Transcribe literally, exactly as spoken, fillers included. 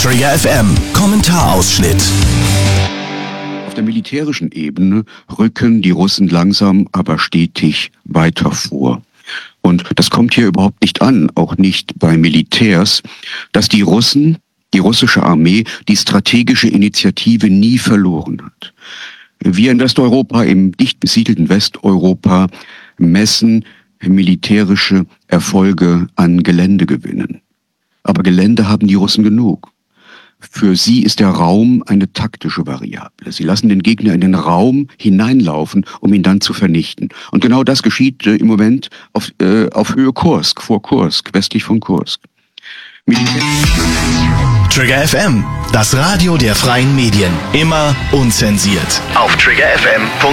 Trigger F M Kommentarausschnitt. Auf der militärischen Ebene rücken die Russen langsam, aber stetig weiter vor. Und das kommt hier überhaupt nicht an, auch nicht bei Militärs, dass die Russen, die russische Armee, die strategische Initiative nie verloren hat. Wir in Westeuropa, im dicht besiedelten Westeuropa, messen militärische Erfolge an Geländegewinnen. Aber Gelände haben die Russen genug. Für sie ist der Raum eine taktische Variable. Sie lassen den Gegner in den Raum hineinlaufen, um ihn dann zu vernichten. Und genau das geschieht äh, im Moment auf, äh, auf Höhe Kursk, vor Kursk, westlich von Kursk. Militär- Trigger F M, das Radio der freien Medien. Immer unzensiert. Auf trigger f m punkt de